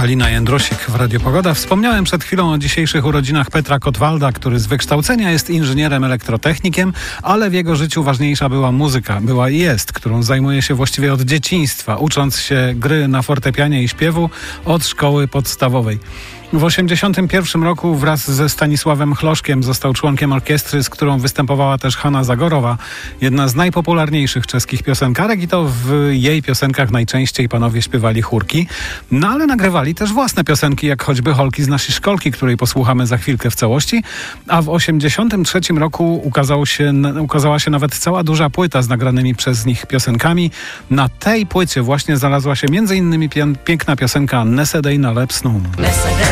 Halina Jędrusik w Radiu Pogoda. Wspomniałem przed chwilą o dzisiejszych urodzinach Petra Kotwalda, który z wykształcenia jest inżynierem elektrotechnikiem, ale w jego życiu ważniejsza była muzyka. Była i jest, którą zajmuje się właściwie od dzieciństwa, ucząc się gry na fortepianie i śpiewu od szkoły podstawowej. W 1981 roku wraz ze Stanisławem Chloszkiem został członkiem orkiestry, z którą występowała też Hanna Zagorowa, jedna z najpopularniejszych czeskich piosenkarek, i to w jej piosenkach najczęściej panowie śpiewali chórki. No ale nagrywali też własne piosenki, jak choćby Holki z naszej szkolki, której posłuchamy za chwilkę w całości. A w 1983 roku ukazała się nawet cała duża płyta z nagranymi przez nich piosenkami. Na tej płycie właśnie znalazła się m.in. piękna piosenka Nesse Dej na Lepsną.